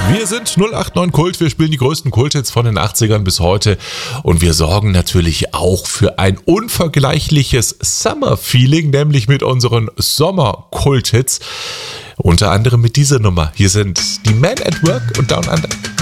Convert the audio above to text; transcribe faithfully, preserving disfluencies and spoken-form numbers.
Wir sind null acht neun Kult, wir spielen die größten Kulthits von den achtzigern bis heute und wir sorgen natürlich auch für ein unvergleichliches Summer-Feeling, nämlich mit unseren Sommer-Kulthits. Unter anderem mit dieser Nummer. Hier sind die Men at Work und Down Under.